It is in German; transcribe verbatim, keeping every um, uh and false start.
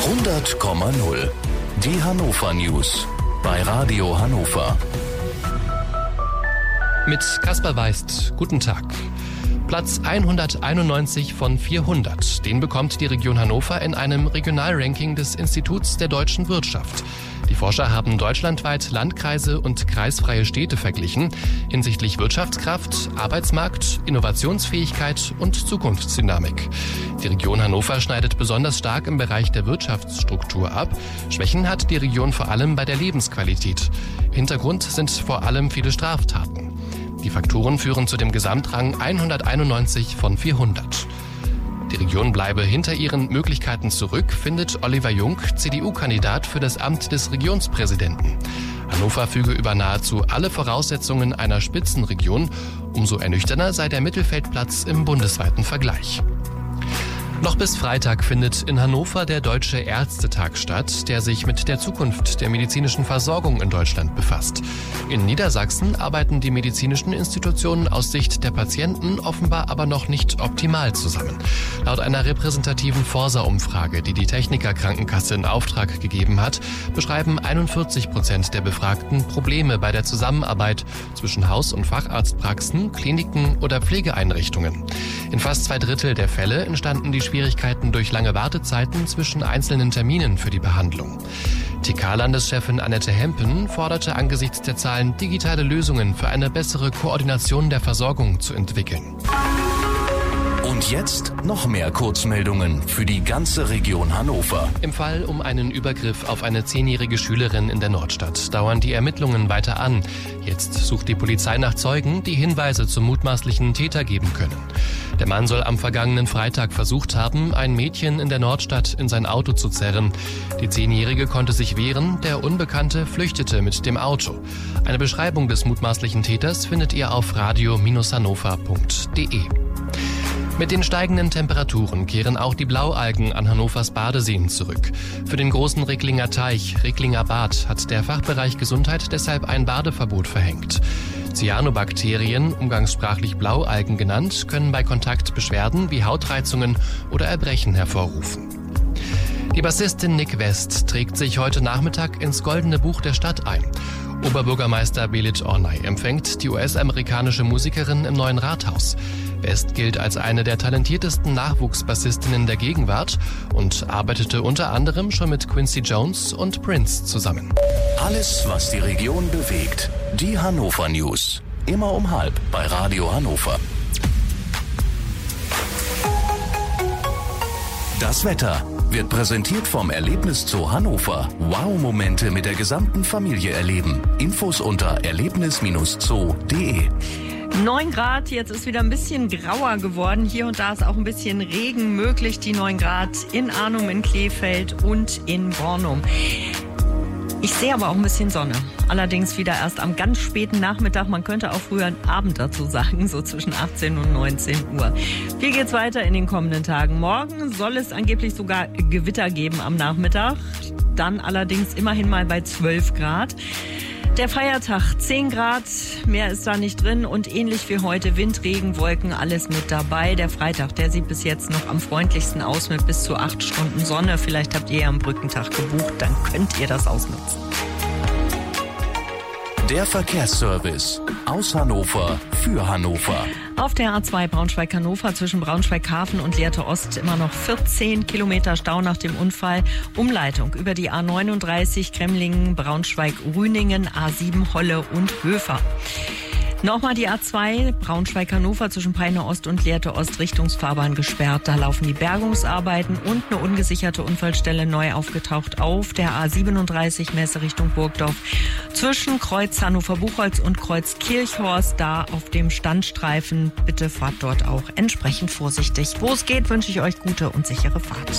hundert Komma null. Die Hannover News bei Radio Hannover. Mit Kaspar Weist, guten Tag. Platz hunderteinundneunzig von vierhundert, den bekommt die Region Hannover in einem Regionalranking des Instituts der deutschen Wirtschaft. Die Forscher haben deutschlandweit Landkreise und kreisfreie Städte verglichen hinsichtlich Wirtschaftskraft, Arbeitsmarkt, Innovationsfähigkeit und Zukunftsdynamik. Die Region Hannover schneidet besonders stark im Bereich der Wirtschaftsstruktur ab. Schwächen hat die Region vor allem bei der Lebensqualität. Hintergrund sind vor allem viele Straftaten. Die Faktoren führen zu dem Gesamtrang hunderteinundneunzig von vierhundert. Die Region bleibe hinter ihren Möglichkeiten zurück, findet Oliver Jung, C D U-Kandidat für das Amt des Regionspräsidenten. Hannover füge über nahezu alle Voraussetzungen einer Spitzenregion. Umso ernüchternder sei der Mittelfeldplatz im bundesweiten Vergleich. Noch bis Freitag findet in Hannover der Deutsche Ärztetag statt, der sich mit der Zukunft der medizinischen Versorgung in Deutschland befasst. In Niedersachsen arbeiten die medizinischen Institutionen aus Sicht der Patienten offenbar aber noch nicht optimal zusammen. Laut einer repräsentativen Forsa-Umfrage, die die Techniker Krankenkasse in Auftrag gegeben hat, beschreiben einundvierzig Prozent der Befragten Probleme bei der Zusammenarbeit zwischen Haus- und Facharztpraxen, Kliniken oder Pflegeeinrichtungen. In fast zwei Drittel der Fälle entstanden die Schwierigkeiten durch lange Wartezeiten zwischen einzelnen Terminen für die Behandlung. T K-Landeschefin Annette Hempen forderte angesichts der Zahlen, digitale Lösungen für eine bessere Koordination der Versorgung zu entwickeln. Und jetzt noch mehr Kurzmeldungen für die ganze Region Hannover. Im Fall um einen Übergriff auf eine zehnjährige Schülerin in der Nordstadt dauern die Ermittlungen weiter an. Jetzt sucht die Polizei nach Zeugen, die Hinweise zum mutmaßlichen Täter geben können. Der Mann soll am vergangenen Freitag versucht haben, ein Mädchen in der Nordstadt in sein Auto zu zerren. Die Zehnjährige konnte sich wehren, der Unbekannte flüchtete mit dem Auto. Eine Beschreibung des mutmaßlichen Täters findet ihr auf radio Bindestrich hannover punkt de. Mit den steigenden Temperaturen kehren auch die Blaualgen an Hannovers Badeseen zurück. Für den großen Recklinger Teich, Recklinger Bad, hat der Fachbereich Gesundheit deshalb ein Badeverbot verhängt. Cyanobakterien, umgangssprachlich Blaualgen genannt, können bei Kontakt Beschwerden wie Hautreizungen oder Erbrechen hervorrufen. Die Bassistin Nick West trägt sich heute Nachmittag ins Goldene Buch der Stadt ein. Oberbürgermeister Belit Ornay empfängt die U S-amerikanische Musikerin im neuen Rathaus. West gilt als eine der talentiertesten Nachwuchsbassistinnen der Gegenwart und arbeitete unter anderem schon mit Quincy Jones und Prince zusammen. Alles, was die Region bewegt. Die Hannover News. Immer um halb bei Radio Hannover. Das Wetter wird präsentiert vom Erlebniszoo Hannover. Wow-Momente mit der gesamten Familie erleben. Infos unter erlebnis Bindestrich zoo punkt de. neun Grad, jetzt ist wieder ein bisschen grauer geworden. Hier und da ist auch ein bisschen Regen möglich. Die neun Grad in Arnum, in Kleefeld und in Bornum. Ich sehe aber auch ein bisschen Sonne. Allerdings wieder erst am ganz späten Nachmittag. Man könnte auch früher Abend dazu sagen, so zwischen achtzehn und neunzehn Uhr. Wie geht's weiter in den kommenden Tagen? Morgen soll es angeblich sogar Gewitter geben am Nachmittag. Dann allerdings immerhin mal bei zwölf Grad. Der Feiertag zehn Grad, mehr ist da nicht drin und ähnlich wie heute Wind, Regen, Wolken, alles mit dabei. Der Freitag, der sieht bis jetzt noch am freundlichsten aus mit bis zu acht Stunden Sonne. Vielleicht habt ihr ja am Brückentag gebucht, dann könnt ihr das ausnutzen. Der Verkehrsservice aus Hannover für Hannover. Auf der A zwei Braunschweig-Hannover zwischen Braunschweig-Hafen und Lehrte Ost immer noch vierzehn Kilometer Stau nach dem Unfall. Umleitung über die A neununddreißig Kremlingen, Braunschweig-Rüningen, A sieben Holle und Höfer. Nochmal die A zwei Braunschweig-Hannover zwischen Peine Ost und Lehrte Ost Richtungsfahrbahn gesperrt. Da laufen die Bergungsarbeiten und eine ungesicherte Unfallstelle neu aufgetaucht auf der A siebenunddreißig Messe Richtung Burgdorf zwischen Kreuz Hannover-Buchholz und Kreuz Kirchhorst. Da auf dem Standstreifen. Bitte fahrt dort auch entsprechend vorsichtig. Wo es geht, wünsche ich euch gute und sichere Fahrt.